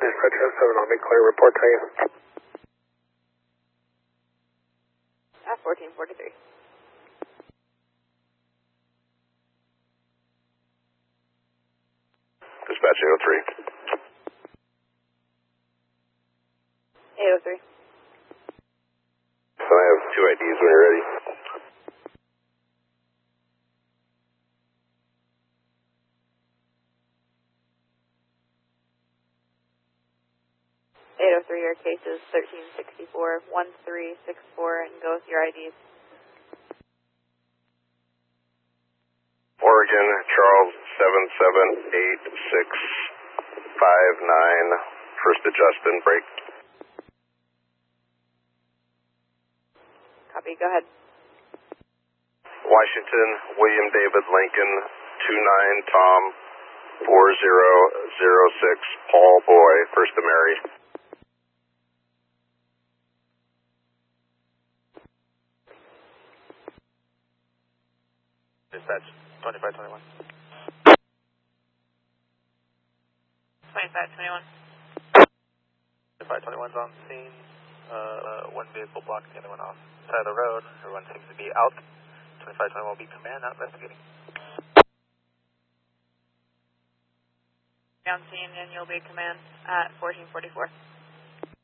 Dispatch 7 on me, clear, report to you. 1443. Dispatch 803. 803. So I have 2 IDs when you're ready. Your case is 1364-1364, and go with your IDs. Oregon, Charles 778-659, first to Justin, break. Copy, go ahead. Washington, William David Lincoln, 29 Tom, 4006, Paul Boy, first to Mary. Dispatch 2521. 2521. 2521's on scene. One vehicle blocking the other one off side of the road. Everyone seems to be out. 2521 will be command, not investigating. On scene, and you'll be command at 1444.